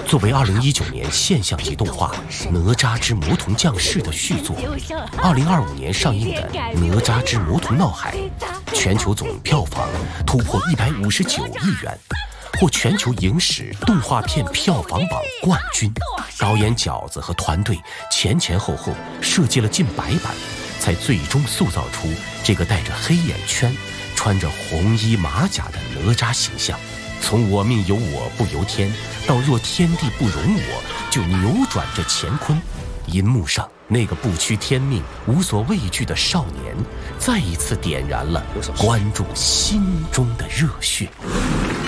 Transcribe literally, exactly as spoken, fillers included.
作为二零一九年现象级动画《哪吒之魔童降世》的续作，二零二五年上映的《哪吒之魔童闹海》，全球总票房突破一百五十九亿元，获全球影史动画片票房榜冠军。导演饺子和团队前前后后设计了近百版，才最终塑造出这个戴着黑眼圈、穿着红衣马甲的哪吒形象。从我命由我不由天到若天地不容我，就扭转着乾坤。银幕上那个不屈天命、无所畏惧的少年，再一次点燃了观众心中的热血。